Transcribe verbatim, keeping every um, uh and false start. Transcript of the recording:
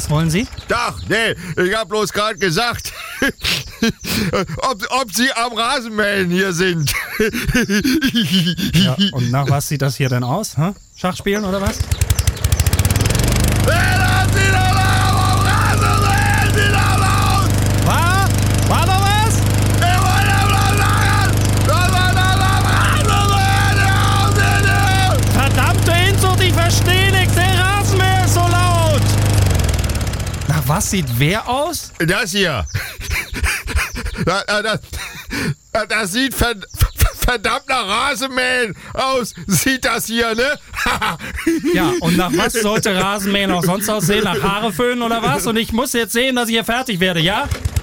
Was wollen Sie? Ach, nee, ich hab bloß gerade gesagt, ob, ob Sie am Rasenmähen hier sind. Ja, und nach was sieht das hier denn aus? Hä? Schachspielen oder was? Was? War da was? Verdammte Inzucht, ich verstehe nichts. Der Rasenmäher ist so laut. Nach was sieht wer aus? Das hier. Das, das, das sieht ver, verdammt nach Rasenmähen aus. Sieht das hier, ne? Ja, und nach was sollte Rasenmähen auch sonst aussehen? Nach Haare föhnen oder was? Und ich muss jetzt sehen, dass ich hier fertig werde, ja?